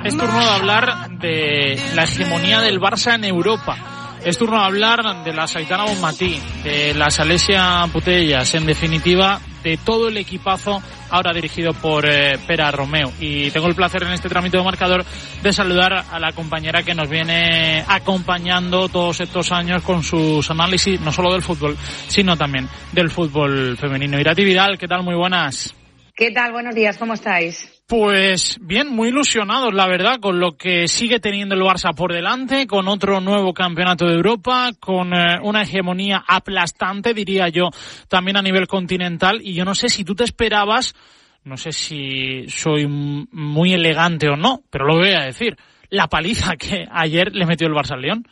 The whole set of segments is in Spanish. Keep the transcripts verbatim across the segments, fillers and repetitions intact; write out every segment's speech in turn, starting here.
Es turno de hablar de la hegemonía del Barça en Europa. Es turno de hablar de la Aitana Bonmatí, de la Alessia Putellas, en definitiva, de todo el equipazo ahora dirigido por eh, Pere Romeu. Y tengo el placer en este trámite de marcador de saludar a la compañera que nos viene acompañando todos estos años con sus análisis, no solo del fútbol, sino también del fútbol femenino. Irati Vidal, ¿qué tal? Muy buenas. ¿Qué tal? Buenos días, ¿cómo estáis? Pues bien, muy ilusionados, la verdad, con lo que sigue teniendo el Barça por delante, con otro nuevo campeonato de Europa, con eh, una hegemonía aplastante, diría yo, también a nivel continental. Y yo no sé si tú te esperabas, no sé si soy muy elegante o no, pero lo voy a decir, la paliza que ayer le metió el Barça al Lyon.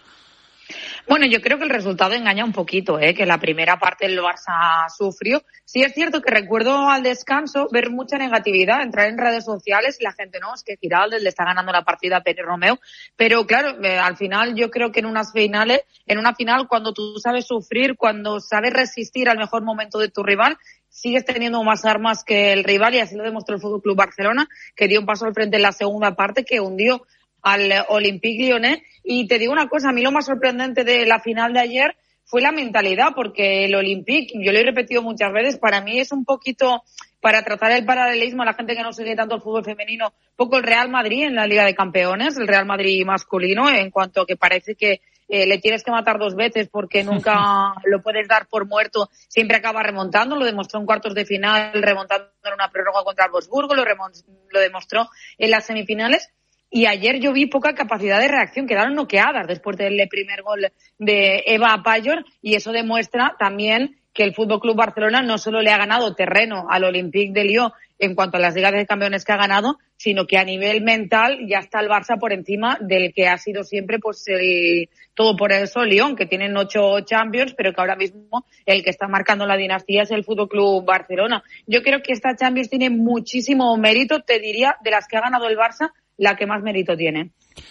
Bueno, yo creo que el resultado engaña un poquito, ¿eh? Que la primera parte el Barça sufrió. Sí es cierto que recuerdo al descanso ver mucha negatividad, entrar en redes sociales y la gente, no, es que Giraldez le está ganando la partida a Pere Romeu. Pero claro, eh, al final yo creo que en unas finales, en una final, cuando tú sabes sufrir, cuando sabes resistir al mejor momento de tu rival, sigues teniendo más armas que el rival, y así lo demostró el F C Barcelona, que dio un paso al frente en la segunda parte, que hundió al Olympique Lyonnais. Y te digo una cosa, a mí lo más sorprendente de la final de ayer fue la mentalidad, porque el Olympique, yo lo he repetido muchas veces, para mí es un poquito, para tratar el paralelismo a la gente que no sigue tanto el fútbol femenino, un poco el Real Madrid en la Liga de Campeones, el Real Madrid masculino, en cuanto a que parece que eh, le tienes que matar dos veces porque nunca lo puedes dar por muerto, siempre acaba remontando. Lo demostró en cuartos de final, remontando en una prórroga contra el Wolfsburgo, lo, remont- lo demostró en las semifinales. Y ayer yo vi poca capacidad de reacción, quedaron noqueadas después del primer gol de Eva Pajor, y eso demuestra también que el F C Barcelona no solo le ha ganado terreno al Olympique de Lyon en cuanto a las ligas de campeones que ha ganado, sino que a nivel mental ya está el Barça por encima del que ha sido siempre pues el todo por eso Lyon, que tienen ocho Champions, pero que ahora mismo el que está marcando la dinastía es el F C Barcelona. Yo creo que esta Champions tiene muchísimo mérito, te diría, de las que ha ganado el Barça, la que más mérito tiene.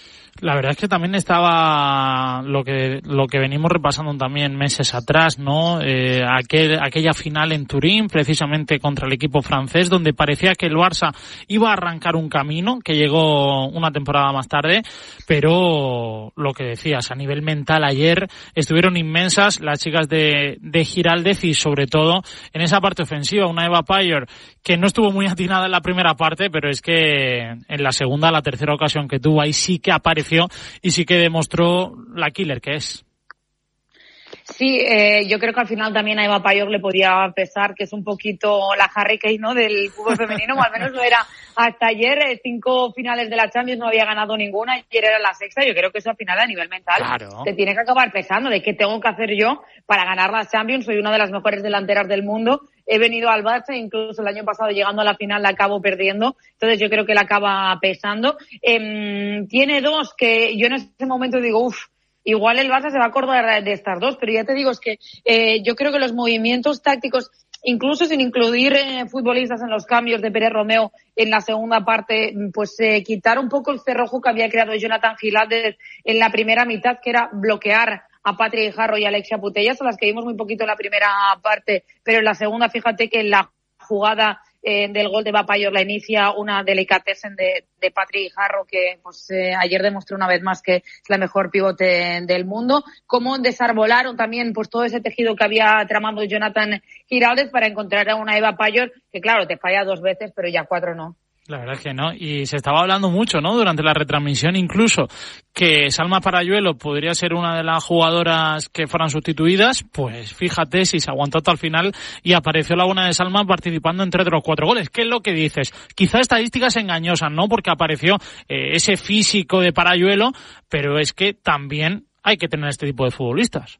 La verdad es que también estaba lo que lo que venimos repasando también meses atrás, ¿no? Eh, aquel, aquella final en Turín, precisamente contra el equipo francés, donde parecía que el Barça iba a arrancar un camino, que llegó una temporada más tarde, pero lo que decías, a nivel mental ayer estuvieron inmensas las chicas de, de Giraldez, y sobre todo en esa parte ofensiva, una Eva Pajor que no estuvo muy atinada en la primera parte, pero es que en la segunda, la tercera ocasión que tuvo, ahí sí que apareció y sí que demostró la killer que es. Sí, eh, yo creo que al final también a Eva Pajor le podía pesar que es un poquito la Harry Kane, ¿no?, del fútbol femenino, o al menos lo era hasta ayer. Eh, cinco finales de la Champions no había ganado ninguna, ayer era la sexta. Yo creo que eso al final a nivel mental claro, te tiene que acabar pesando, de qué tengo que hacer yo para ganar la Champions. Soy una de las mejores delanteras del mundo, he venido al Barça, incluso el año pasado llegando a la final la acabo perdiendo, entonces yo creo que la acaba pesando. Eh, tiene dos que yo en ese momento digo, uff, igual el Barça se va a acordar de estas dos, pero ya te digo, es que eh, yo creo que los movimientos tácticos, incluso sin incluir eh, futbolistas en los cambios de Pere Romeu en la segunda parte, pues eh, quitar un poco el cerrojo que había creado Jonathan Giraldez en la primera mitad, que era bloquear a Patrick Harro y a Alessia Putellas, a las que vimos muy poquito en la primera parte, pero en la segunda, fíjate que en la jugada eh, del gol de Eva Pajor la inicia una delicatessen de, de Patrick Harro, que pues eh, ayer demostró una vez más que es la mejor pivote del mundo. Cómo desarbolaron también pues todo ese tejido que había tramado Jonathan Giraldez para encontrar a una Eva Pajor que, claro, te falla dos veces, pero ya cuatro no. La verdad es que no, y se estaba hablando mucho, ¿no?, durante la retransmisión incluso, que Salma Paralluelo podría ser una de las jugadoras que fueran sustituidas. Pues fíjate si se aguantó hasta el final y apareció la buena de Salma participando en tres de los cuatro goles. ¿Qué es lo que dices? Quizá estadísticas engañosas, ¿no?, porque apareció eh, ese físico de Paralluelo, pero es que también hay que tener este tipo de futbolistas.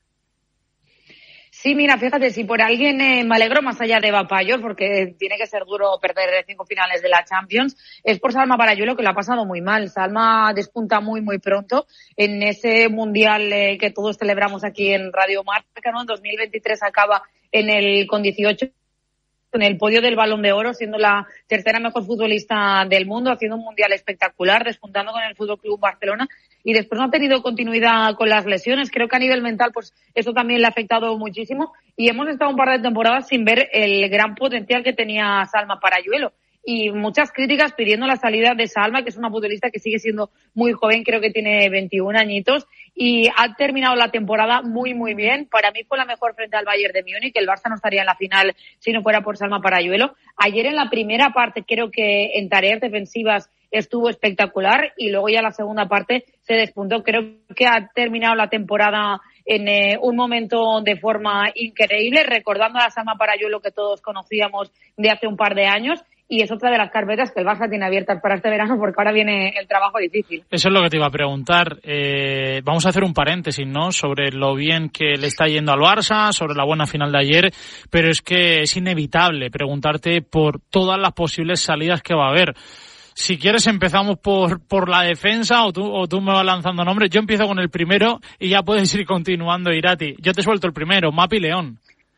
Sí, mira, fíjate, si por alguien eh, me alegro más allá de Eva Pajor, porque tiene que ser duro perder cinco finales de la Champions, es por Salma Paralluelo, que lo ha pasado muy mal. Salma despunta muy, muy pronto en ese mundial eh, que todos celebramos aquí en Radio Marca, ¿no? En dos mil veintitrés acaba en el con dieciocho en el podio del Balón de Oro, siendo la tercera mejor futbolista del mundo, haciendo un mundial espectacular, despuntando con el F C Barcelona, y después no ha tenido continuidad con las lesiones. Creo que a nivel mental pues eso también le ha afectado muchísimo, y hemos estado un par de temporadas sin ver el gran potencial que tenía Salma Paralluelo. y muchas críticas pidiendo la salida de Salma, que es una futbolista que sigue siendo muy joven, creo que tiene veintiún añitos, y ha terminado la temporada muy, muy bien. Para mí fue la mejor frente al Bayern de Múnich, el Barça no estaría en la final si no fuera por Salma Paralluelo. Ayer en la primera parte creo que en tareas defensivas estuvo espectacular y luego ya la segunda parte se despuntó. Creo que ha terminado la temporada en eh, un momento de forma increíble, recordando a la Salma Paralluelo que todos conocíamos de hace un par de años. Y es otra de las carpetas que el Barça tiene abiertas para este verano, porque ahora viene el trabajo difícil. Eso es lo que te iba a preguntar. Eh, vamos a hacer un paréntesis, ¿no?, sobre lo bien que le está yendo al Barça, sobre la buena final de ayer, pero es que es inevitable preguntarte por todas las posibles salidas que va a haber. Si quieres empezamos por por la defensa o tú o tú me vas lanzando nombres. Yo empiezo con el primero y ya puedes ir continuando, Irati. Yo te suelto el primero, Mapi León.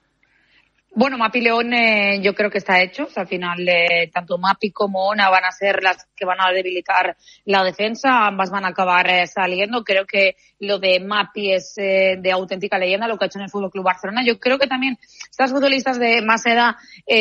Bueno, Mapi León eh, yo creo que está hecho. O sea, al final, eh, tanto Mapi como Ona van a ser las que van a debilitar la defensa. Ambas van a acabar eh, saliendo. Creo que lo de Mapi es eh, de auténtica leyenda, lo que ha hecho en el Fútbol Club Barcelona. Yo creo que también estas futbolistas de más edad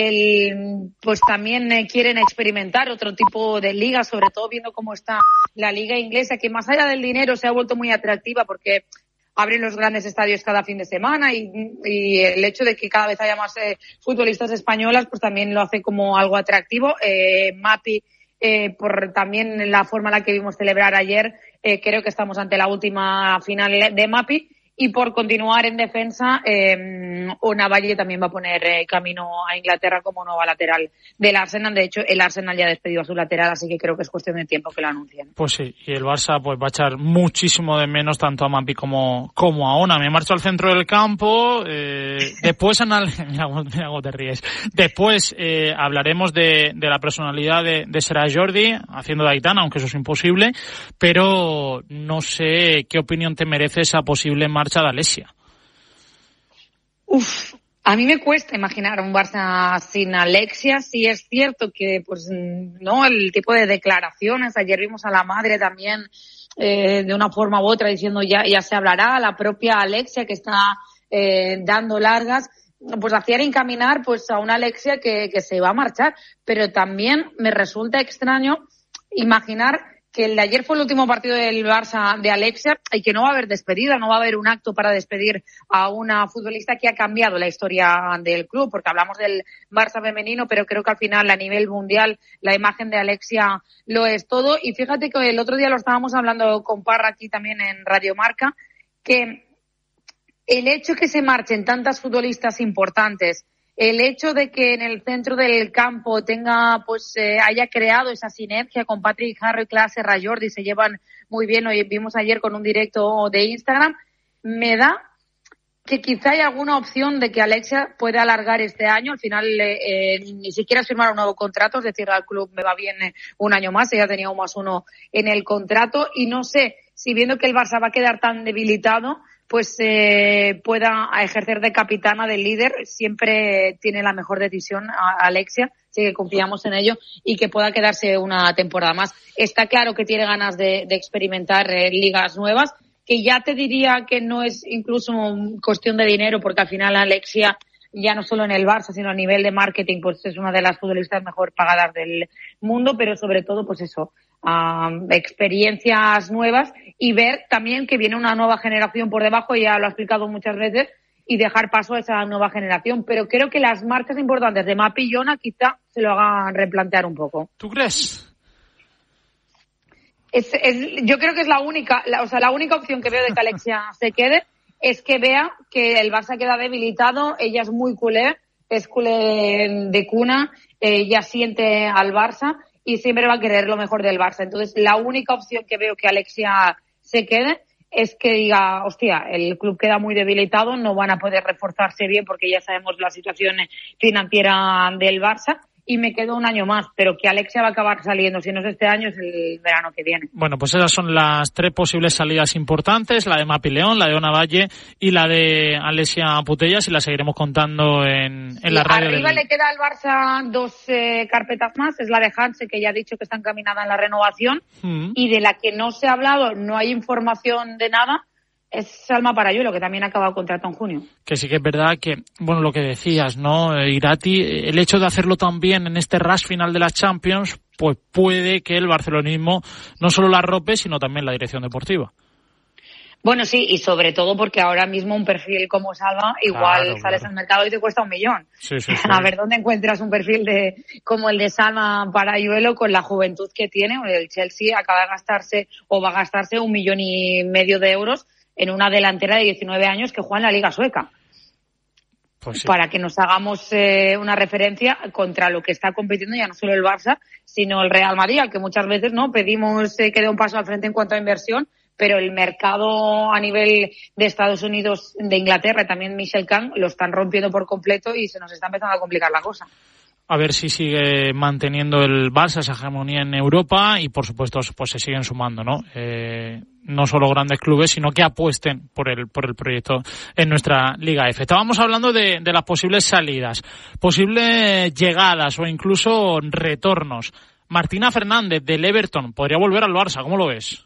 el, pues también eh, quieren experimentar otro tipo de liga, sobre todo viendo cómo está la liga inglesa, que más allá del dinero se ha vuelto muy atractiva porque abren los grandes estadios cada fin de semana y, y el hecho de que cada vez haya más eh, futbolistas españolas pues también lo hace como algo atractivo. Eh, Mapi, eh, por también la forma en la que vimos celebrar ayer, eh, creo que estamos ante la última final de Mapi. Y por continuar en defensa, eh, Ona Valle también va a poner eh, camino a Inglaterra como nueva lateral del Arsenal. De hecho, el Arsenal ya ha despedido a su lateral, así que creo que es cuestión de tiempo que lo anuncien. Pues sí, y el Barça pues va a echar muchísimo de menos tanto a Mapi como, como a Ona. Me marcho al centro del campo. Eh, después, anal... mira, mira cómo te ríes. Después eh, hablaremos de, de la personalidad de, de Serà Jordi, haciendo de Aitana, aunque eso es imposible. Pero no sé qué opinión te merece esa posible marcha de Alexia. Uf, a mí me cuesta imaginar un Barça sin Alexia. Sí es cierto que, pues, no, el tipo de declaraciones. Ayer vimos a la madre también eh, de una forma u otra diciendo ya ya se hablará. La propia Alexia que está eh, dando largas, pues hacían encaminar pues a una Alexia que, que se va a marchar. Pero también me resulta extraño imaginar que el de ayer fue el último partido del Barça de Alexia y que no va a haber despedida, no va a haber un acto para despedir a una futbolista que ha cambiado la historia del club, porque hablamos del Barça femenino, pero creo que al final a nivel mundial la imagen de Alexia lo es todo. Y fíjate que el otro día lo estábamos hablando con Parra aquí también en Radio Marca, que el hecho que se marchen tantas futbolistas importantes, el hecho de que en el centro del campo tenga, pues, eh, haya creado esa sinergia con Patrick Harry, Clase, Serà Jordi, se llevan muy bien, hoy vimos ayer con un directo de Instagram, me da que quizá hay alguna opción de que Alexia pueda alargar este año. Al final, eh, eh, ni siquiera firmar un nuevo contrato, es decir, al club me va bien un año más, ella tenía un más uno en el contrato, y no sé si viendo que el Barça va a quedar tan debilitado, pues eh, pueda ejercer de capitana, de líder. Siempre tiene la mejor decisión a Alexia, así que confiamos en ello y que pueda quedarse una temporada más. Está claro que tiene ganas de, de experimentar eh, ligas nuevas, que ya te diría que no es incluso cuestión de dinero, porque al final Alexia, ya no solo en el Barça, sino a nivel de marketing, pues es una de las futbolistas mejor pagadas del mundo, pero sobre todo, pues eso, um, experiencias nuevas y ver también que viene una nueva generación por debajo, ya lo ha explicado muchas veces, y dejar paso a esa nueva generación. Pero creo que las marcas importantes de Mapi y Ona quizá se lo hagan replantear un poco. ¿Tú crees? Es, es, yo creo que es la única, la, o sea, la única opción que veo de que Alexia se quede es que vea que el Barça queda debilitado. Ella es muy culé, es culé de cuna, ella siente al Barça y siempre va a querer lo mejor del Barça. Entonces, la única opción que veo que Alexia se quede es que diga, hostia, el club queda muy debilitado, no van a poder reforzarse bien porque ya sabemos la situación financiera del Barça, y me quedo un año más, pero que Alexia va a acabar saliendo, si no es este año, es el verano que viene. Bueno, pues esas son las tres posibles salidas importantes, la de Mapi León, la de Ona Valle y la de Alexia Putellas, y la seguiremos contando en, en la radio. Arriba del... le queda al Barça dos eh, carpetas más, es la de Hanse, que ya ha dicho que está encaminada en la renovación, mm. y de la que no se ha hablado, no hay información de nada, es Salma Parayuelo, que también ha acabado contrato en junio. Que sí que es verdad que, bueno, lo que decías, ¿no, Irati? El hecho de hacerlo tan bien en este rush final de las Champions, pues puede que el barcelonismo no solo la arrope, sino también la dirección deportiva. Bueno, sí, y sobre todo porque ahora mismo un perfil como Salva, igual claro, sales claro. al mercado y te cuesta un millón. Sí, sí, sí. A ver dónde encuentras un perfil de como el de Salma Parayuelo con la juventud que tiene. El Chelsea acaba de gastarse o va a gastarse un millón y medio de euros en una delantera de diecinueve años que juega en la Liga Sueca. Pues sí. Para que nos hagamos eh, una referencia contra lo que está compitiendo ya no solo el Barça, sino el Real Madrid, al que muchas veces no pedimos eh, que dé un paso al frente en cuanto a inversión, pero el mercado a nivel de Estados Unidos, de Inglaterra, también Michel Kahn, lo están rompiendo por completo y se nos está empezando a complicar la cosa. A ver si sigue manteniendo el Barça esa hegemonía en Europa y, por supuesto, pues se siguen sumando, ¿no? Eh, no solo grandes clubes, sino que apuesten por el por el proyecto en nuestra Liga F. Estábamos hablando de, de las posibles salidas, posibles llegadas o incluso retornos. Martina Fernández del Everton podría volver al Barça, ¿cómo lo ves?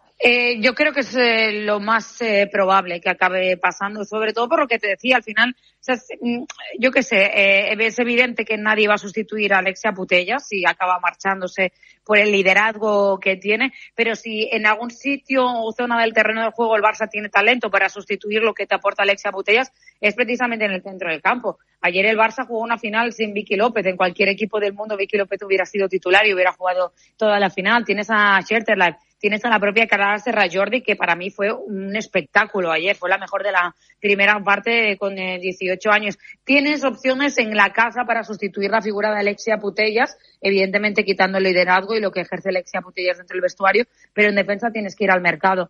Eh, yo creo que es eh, lo más eh, probable que acabe pasando, sobre todo por lo que te decía al final. O sea, yo qué sé, eh, es evidente que nadie va a sustituir a Alexia Putellas si acaba marchándose por el liderazgo que tiene, pero si en algún sitio o zona del terreno de juego el Barça tiene talento para sustituir lo que te aporta Alexia Putellas, es precisamente en el centro del campo. Ayer el Barça jugó una final sin Vicky López. En cualquier equipo del mundo Vicky López hubiera sido titular y hubiera jugado toda la final. Tienes a Scherterlack, tienes a la propia Carla Serrajordi, que para mí fue un espectáculo ayer. Fue la mejor de la primera parte con eh, dieciocho años. Tienes opciones en la casa para sustituir la figura de Alexia Putellas, evidentemente quitando el liderazgo y lo que ejerce Alexia Putellas dentro del vestuario, pero en defensa tienes que ir al mercado.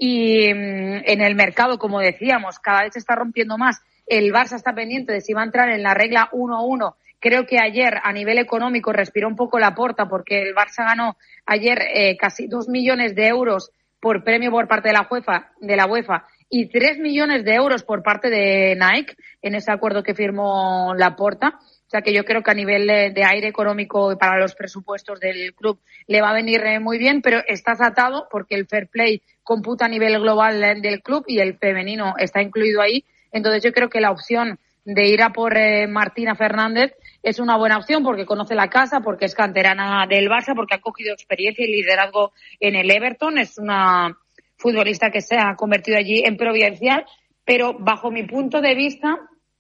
Y mmm, en el mercado, como decíamos, cada vez se está rompiendo más. El Barça está pendiente de si va a entrar en la regla uno a uno. Creo que ayer, a nivel económico, respiró un poco la porta porque el Barça ganó ayer eh, casi dos millones de euros por premio por parte de la UEFA, de la UEFA y tres millones de euros por parte de Nike en ese acuerdo que firmó Laporta. O sea que yo creo que a nivel de, de aire económico para los presupuestos del club le va a venir eh, muy bien, pero estás atado porque el fair play computa a nivel global del club y el femenino está incluido ahí. Entonces yo creo que la opción de ir a por eh, Martina Fernández es una buena opción porque conoce la casa, porque es canterana del Barça, porque ha cogido experiencia y liderazgo en el Everton. Es una futbolista que se ha convertido allí en providencial, pero bajo mi punto de vista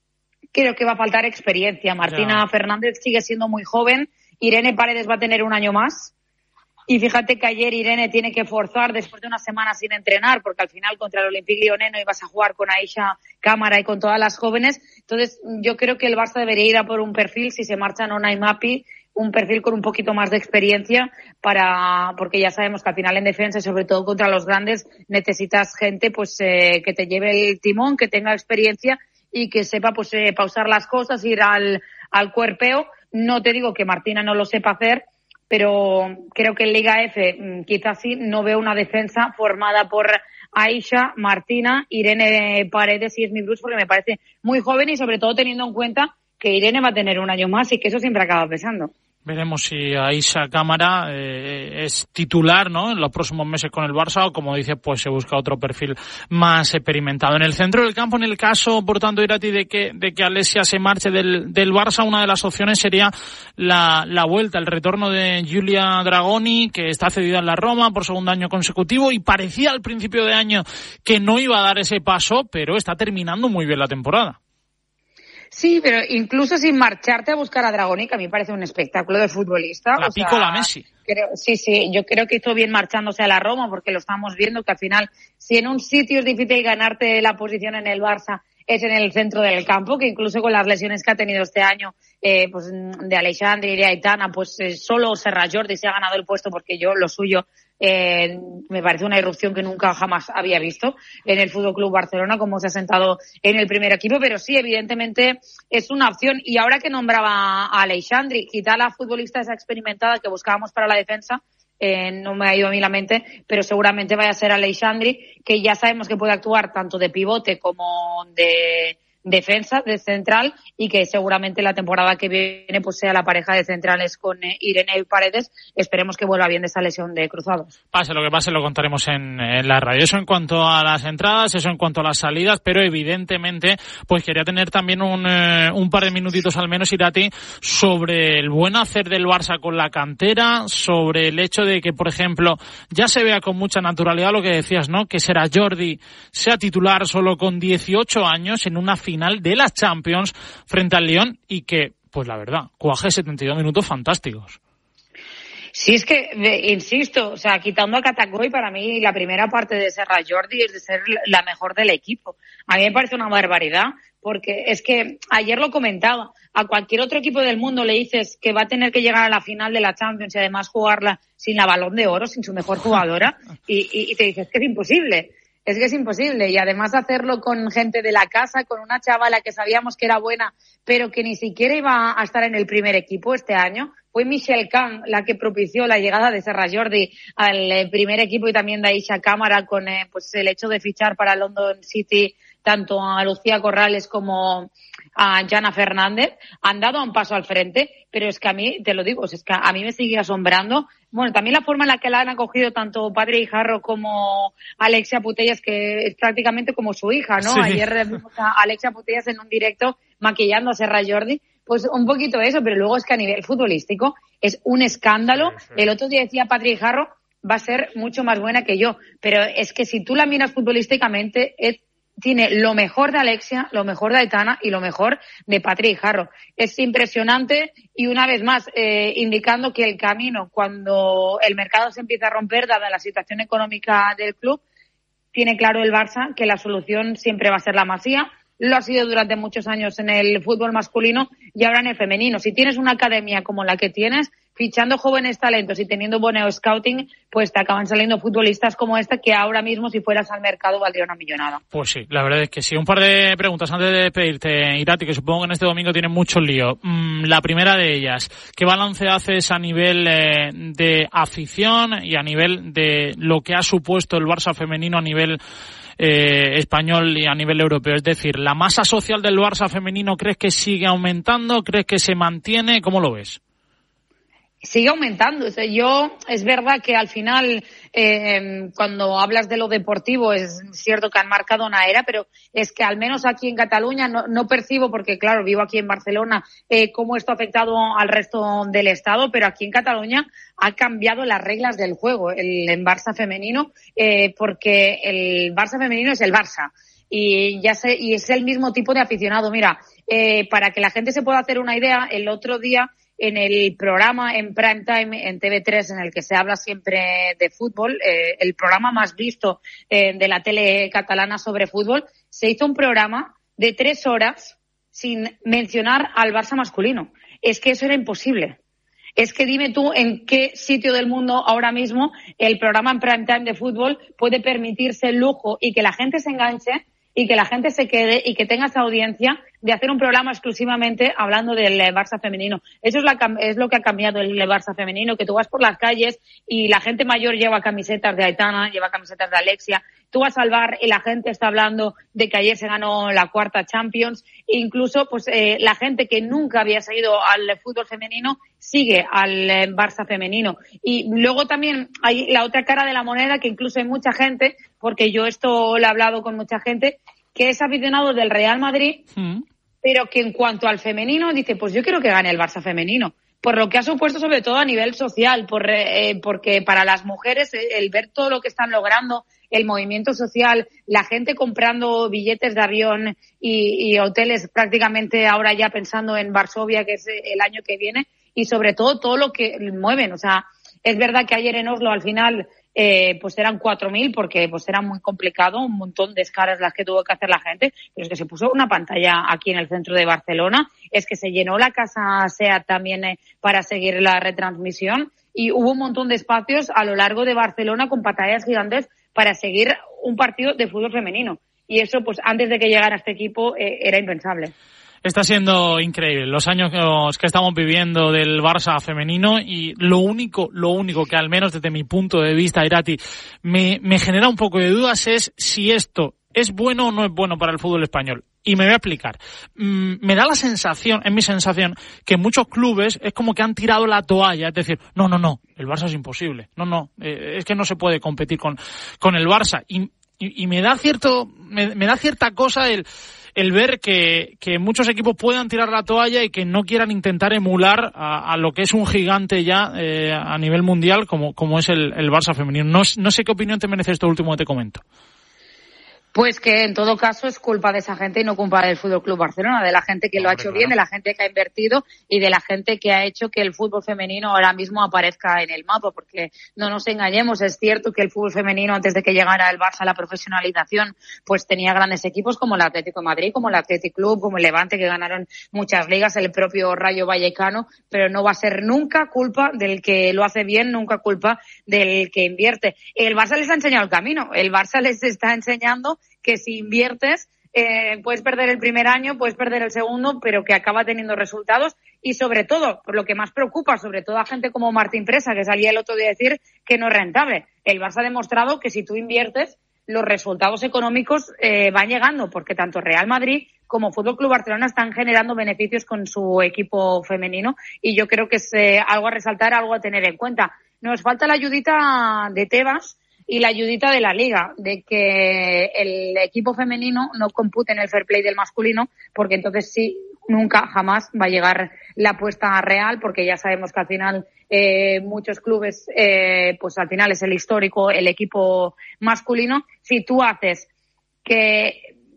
creo que va a faltar experiencia. Martina yeah. Fernández sigue siendo muy joven. Irene Paredes va a tener un año más. Y fíjate que ayer Irene tiene que forzar después de una semana sin entrenar, porque al final contra el Olympique Lyonnais no ibas a jugar con Aisha Cámara y con todas las jóvenes. Entonces yo creo que el Barça debería ir a por un perfil, si se marcha Nona y Mapi, un perfil con un poquito más de experiencia, para porque ya sabemos que al final en defensa y sobre todo contra los grandes necesitas gente pues eh, que te lleve el timón, que tenga experiencia y que sepa pues eh, pausar las cosas, ir al, al cuerpeo. No te digo que Martina no lo sepa hacer, pero creo que en Liga F quizás sí, no veo una defensa formada por Aisha, Martina, Irene Paredes y Smith Bruce, porque me parece muy joven y sobre todo teniendo en cuenta que Irene va a tener un año más y que eso siempre acaba pesando. Veremos si Aisha Cámara eh, es titular, ¿no?, en los próximos meses con el Barça, o como dice, pues se busca otro perfil más experimentado. En el centro del campo, en el caso, por tanto, Irati, de que de que Alessia se marche del, del Barça, una de las opciones sería la, la vuelta, el retorno de Giulia Dragoni, que está cedida en la Roma por segundo año consecutivo y parecía al principio de año que no iba a dar ese paso, pero está terminando muy bien la temporada. Sí, pero incluso sin marcharte a buscar a Dragoni, que a mí me parece un espectáculo de futbolista. La pico la Messi. Creo, sí, sí, yo creo que hizo bien marchándose a la Roma, porque lo estamos viendo que al final, si en un sitio es difícil ganarte la posición en el Barça, es en el centro del campo, que incluso con las lesiones que ha tenido este año, eh, pues de Alexandre y de Aitana, pues eh, solo Serrajordi se ha ganado el puesto, porque yo lo suyo eh, me parece una irrupción que nunca jamás había visto en el Fútbol Club Barcelona, como se ha sentado en el primer equipo, pero sí, evidentemente es una opción. Y ahora que nombraba a Alexandre, quizá la futbolista esa experimentada que buscábamos para la defensa, Eh, no me ha ido a mí la mente, pero seguramente vaya a ser Alexandre, que ya sabemos que puede actuar tanto de pivote como de, defensa, de central, y que seguramente la temporada que viene pues sea la pareja de centrales con eh, Irene Paredes. Esperemos que vuelva bien de esa lesión de cruzados. Pase lo que pase, lo contaremos en, en la radio. Eso en cuanto a las entradas, eso en cuanto a las salidas, pero evidentemente pues quería tener también un, eh, un par de minutitos al menos, Irati, sobre el buen hacer del Barça con la cantera, sobre el hecho de que, por ejemplo, ya se vea con mucha naturalidad lo que decías, ¿no? Que Serà Jordi sea titular solo con dieciocho años en una final de la Champions frente al Lyon y que, pues la verdad, cuaje setenta y dos minutos fantásticos. Sí, es que, insisto, o sea, quitando a Catacoy, para mí la primera parte de Serà Jordi es de ser la mejor del equipo. A mí me parece una barbaridad, porque es que ayer lo comentaba, a cualquier otro equipo del mundo le dices que va a tener que llegar a la final de la Champions y además jugarla sin la Balón de Oro, sin su mejor jugadora, y, y, y te dices que es imposible. Es que es imposible, y además hacerlo con gente de la casa, con una chavala que sabíamos que era buena, pero que ni siquiera iba a estar en el primer equipo este año. Fue Michelle Kahn la que propició la llegada de Serà Jordi al primer equipo y también de Aisha Cámara con eh, pues el hecho de fichar para London City tanto a Lucía Corrales como a Jana Fernández. Han dado un paso al frente, pero es que a mí, te lo digo, es que a mí me sigue asombrando. Bueno, también la forma en la que la han acogido tanto Padre Hijarro como Alexia Putellas, que es prácticamente como su hija, ¿no? Sí. Ayer vimos a Alexia Putellas en un directo maquillando a Serà Jordi. Pues un poquito eso, pero luego es que a nivel futbolístico es un escándalo. Sí, sí. El otro día decía Padre Hijarro, va a ser mucho más buena que yo, pero es que si tú la miras futbolísticamente, es tiene lo mejor de Alexia, lo mejor de Aitana y lo mejor de Patri Hijarro. Es impresionante y una vez más eh, indicando que el camino, cuando el mercado se empieza a romper, dada la situación económica del club, tiene claro el Barça que la solución siempre va a ser la Masía. Lo ha sido durante muchos años en el fútbol masculino y ahora en el femenino. Si tienes una academia como la que tienes, fichando jóvenes talentos y teniendo buen scouting, pues te acaban saliendo futbolistas como esta que ahora mismo, si fueras al mercado, valdría una millonada. Pues sí, la verdad es que sí. Un par de preguntas antes de despedirte, Irati, que supongo que en este domingo tienen mucho lío. Mm, la primera de ellas, ¿qué balance haces a nivel eh, de afición y a nivel de lo que ha supuesto el Barça femenino a nivel Eh, español y a nivel europeo? Es decir, ¿la masa social del Barça femenino crees que sigue aumentando? ¿Crees que se mantiene? ¿Cómo lo ves? Sigue aumentando. O sea, yo, es verdad que al final, eh, cuando hablas de lo deportivo, es cierto que han marcado una era, pero es que al menos aquí en Cataluña no, no percibo, porque claro, vivo aquí en Barcelona, eh, cómo esto ha afectado al resto del Estado, pero aquí en Cataluña ha cambiado las reglas del juego, el, el Barça femenino, eh, porque el Barça femenino es el Barça. Y ya sé, y es el mismo tipo de aficionado. Mira, eh, para que la gente se pueda hacer una idea, el otro día, en el programa en prime time en T V tres en el que se habla siempre de fútbol, eh, el programa más visto eh, de la tele catalana sobre fútbol, se hizo un programa de tres horas sin mencionar al Barça masculino. Es que eso era imposible. Es que dime tú en qué sitio del mundo ahora mismo el programa en prime time de fútbol puede permitirse el lujo y que la gente se enganche y que la gente se quede y que tenga esa audiencia de hacer un programa exclusivamente hablando del Barça femenino. Eso es, la, es lo que ha cambiado el Barça femenino, que tú vas por las calles y la gente mayor lleva camisetas de Aitana, lleva camisetas de Alexia. Tú vas al bar y la gente está hablando de que ayer se ganó la cuarta Champions. E incluso, pues, eh, la gente que nunca había seguido al fútbol femenino sigue al eh, Barça femenino. Y luego también hay la otra cara de la moneda, que incluso hay mucha gente, porque yo esto lo he hablado con mucha gente, que es aficionado del Real Madrid, mm. pero que en cuanto al femenino dice, pues yo quiero que gane el Barça femenino. Por lo que ha supuesto, sobre todo a nivel social, por, eh, porque para las mujeres eh, el ver todo lo que están logrando, el movimiento social, la gente comprando billetes de avión y, y hoteles prácticamente ahora ya pensando en Varsovia, que es el año que viene, y sobre todo todo lo que mueven. O sea, es verdad que ayer en Oslo al final eh, pues eran cuatro mil porque pues era muy complicado, un montón de escalas las que tuvo que hacer la gente, pero es que se puso una pantalla aquí en el centro de Barcelona, es que se llenó la casa SEAT también eh, para seguir la retransmisión y hubo un montón de espacios a lo largo de Barcelona con pantallas gigantes para seguir un partido de fútbol femenino. Y eso, pues antes de que llegara este equipo, eh, era impensable. Está siendo increíble los años que estamos viviendo del Barça femenino y lo único, lo único que al menos desde mi punto de vista, Irati, me, me genera un poco de dudas es si esto es bueno o no es bueno para el fútbol español. Y me voy a explicar. Mm, me da la sensación, es mi sensación, que muchos clubes es como que han tirado la toalla, es decir, no, no, no, el Barça es imposible, no, no, eh, es que no se puede competir con, con el Barça. Y, y, y me da cierto, me, me da cierta cosa el, el ver que, que muchos equipos puedan tirar la toalla y que no quieran intentar emular a, a lo que es un gigante ya eh, a nivel mundial como, como es el, el Barça femenino. No, no sé qué opinión te merece esto último que te comento. Pues que en todo caso es culpa de esa gente y no culpa del Fútbol Club Barcelona, de la gente que lo ha hecho bien, de la gente que ha invertido y de la gente que ha hecho que el fútbol femenino ahora mismo aparezca en el mapa, porque no nos engañemos, es cierto que el fútbol femenino antes de que llegara el Barça a la profesionalización, pues tenía grandes equipos como el Atlético de Madrid, como el Athletic Club, como el Levante, que ganaron muchas ligas, el propio Rayo Vallecano, pero no va a ser nunca culpa del que lo hace bien, nunca culpa del que invierte. El Barça les ha enseñado el camino, el Barça les está enseñando que si inviertes eh, puedes perder el primer año, puedes perder el segundo, pero que acaba teniendo resultados y sobre todo, por lo que más preocupa, sobre todo a gente como Martín Presa, que salía el otro día a decir que no es rentable. El Barça ha demostrado que si tú inviertes, los resultados económicos eh, van llegando, porque tanto Real Madrid como Fútbol Club Barcelona están generando beneficios con su equipo femenino y yo creo que es eh, algo a resaltar, algo a tener en cuenta. Nos falta la ayudita de Tebas y la ayudita de la Liga, de que el equipo femenino no compute en el fair play del masculino, porque entonces sí, nunca, jamás va a llegar la apuesta real, porque ya sabemos que al final eh, muchos clubes, eh, pues al final es el histórico, el equipo masculino. Si tú haces que,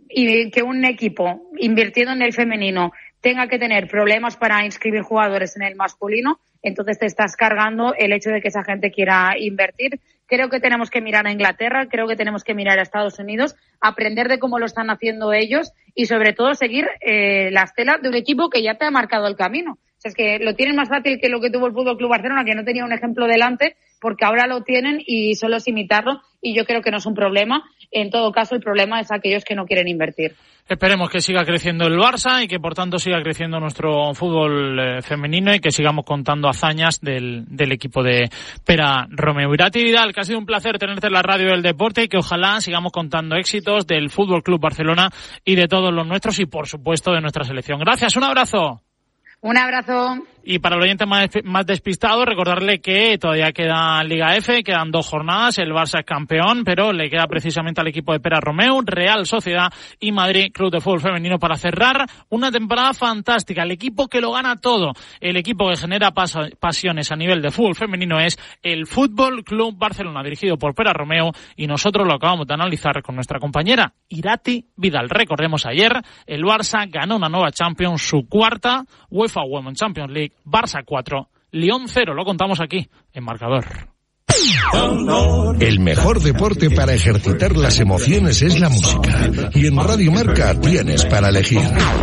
y que un equipo invirtiendo en el femenino tenga que tener problemas para inscribir jugadores en el masculino, entonces te estás cargando el hecho de que esa gente quiera invertir. Creo que tenemos que mirar a Inglaterra, creo que tenemos que mirar a Estados Unidos, aprender de cómo lo están haciendo ellos y sobre todo seguir eh, la estela de un equipo que ya te ha marcado el camino. O sea, es que lo tienen más fácil que lo que tuvo el Fútbol Club Barcelona, que no tenía un ejemplo delante, porque ahora lo tienen y solo es imitarlo y yo creo que no es un problema. En todo caso, el problema es aquellos que no quieren invertir. Esperemos que siga creciendo el Barça y que por tanto siga creciendo nuestro fútbol eh, femenino y que sigamos contando hazañas del, del equipo de Pera Romeu. Irati Vidal, que ha sido un placer tenerte en la radio del deporte y que ojalá sigamos contando éxitos del Fútbol Club Barcelona y de todos los nuestros y por supuesto de nuestra selección. Gracias, un abrazo. Un abrazo. Y para el oyente más, más despistado, recordarle que todavía queda Liga F, quedan dos jornadas, el Barça es campeón, pero le queda precisamente al equipo de Pera Romeu, Real Sociedad y Madrid Club de Fútbol Femenino para cerrar una temporada fantástica. El equipo que lo gana todo, el equipo que genera pas- pasiones a nivel de fútbol femenino es el Fútbol Club Barcelona, dirigido por Pera Romeu, y nosotros lo acabamos de analizar con nuestra compañera Irati Vidal. Recordemos, ayer el Barça ganó una nueva Champions, su cuarta UEFA Women's Champions League. Barça cuatro, Lyon cero, lo contamos aquí, en Marcador. El mejor deporte para ejercitar las emociones es la música. Y en Radio Marca tienes para elegir.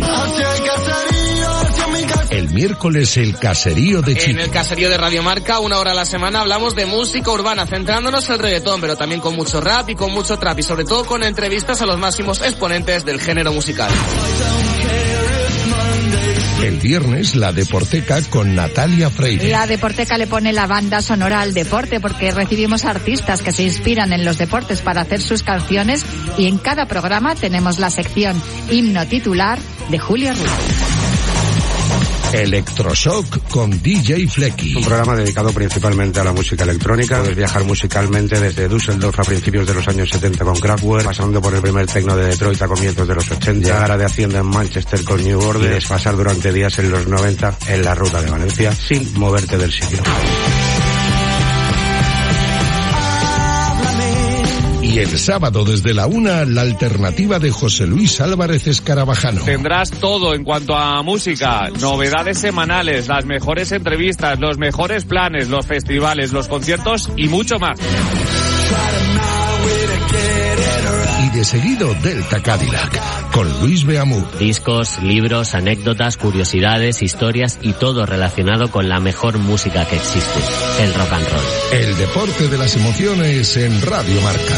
El miércoles el caserío de Chiqui. En el caserío de Radio Marca, una hora a la semana, hablamos de música urbana, centrándonos en el reggaetón, pero también con mucho rap y con mucho trap, y sobre todo con entrevistas a los máximos exponentes del género musical. El viernes, la Deporteca con Natalia Freire. La Deporteca le pone la banda sonora al deporte porque recibimos artistas que se inspiran en los deportes para hacer sus canciones y en cada programa tenemos la sección Himno Titular de Julia Ruiz. Electroshock con D J Flecky. Un programa dedicado principalmente a la música electrónica. Puedes viajar musicalmente desde Düsseldorf a principios de los años setenta con Kraftwerk, pasando por el primer techno de Detroit a comienzos de los ochenta, llegar a de Hacienda en Manchester con New Order y desfasar durante días en los noventa en la ruta de Valencia sin moverte del sitio. Y el sábado desde la una, la alternativa de José Luis Álvarez Escarabajano. Tendrás todo en cuanto a música, novedades semanales, las mejores entrevistas, los mejores planes, los festivales, los conciertos y mucho más. Y de seguido Delta Cadillac, con Luis Beamú. Discos, libros, anécdotas, curiosidades, historias y todo relacionado con la mejor música que existe, el rock and roll. El deporte de las emociones en Radio Marca.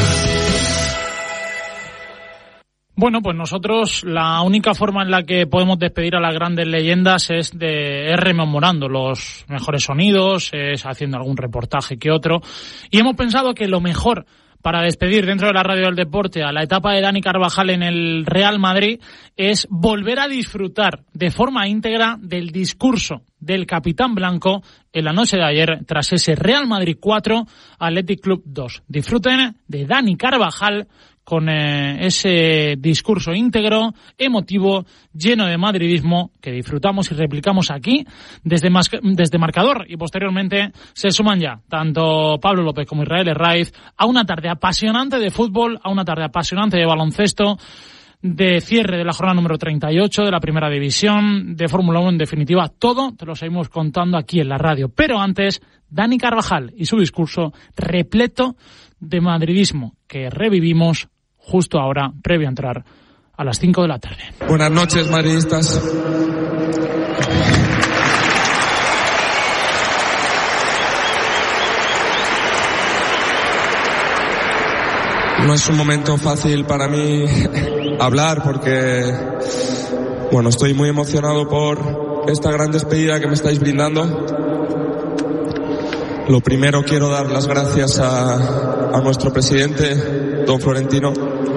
Bueno, pues nosotros la única forma en la que podemos despedir a las grandes leyendas es de es rememorando los mejores sonidos, es haciendo algún reportaje que otro, y hemos pensado que lo mejor para despedir dentro de la radio del deporte a la etapa de Dani Carvajal en el Real Madrid es volver a disfrutar de forma íntegra del discurso del capitán blanco en la noche de ayer tras ese Real Madrid cuatro, Athletic Club dos. Disfruten de Dani Carvajal con eh, ese discurso íntegro, emotivo, lleno de madridismo, que disfrutamos y replicamos aquí desde, mas- desde Marcador, y posteriormente se suman ya tanto Pablo López como Israel Herraiz a una tarde apasionante de fútbol, a una tarde apasionante de baloncesto, de cierre de la jornada número treinta y ocho de la Primera División, de Fórmula uno, en definitiva, todo te lo seguimos contando aquí en la radio. Pero antes, Dani Carvajal y su discurso repleto de madridismo que revivimos justo ahora, previo a entrar a las cinco de la tarde. Buenas noches, madridistas. No es un momento fácil para mí hablar porque, bueno, estoy muy emocionado por esta gran despedida que me estáis brindando. Lo primero, quiero dar las gracias a, a nuestro presidente, don Florentino,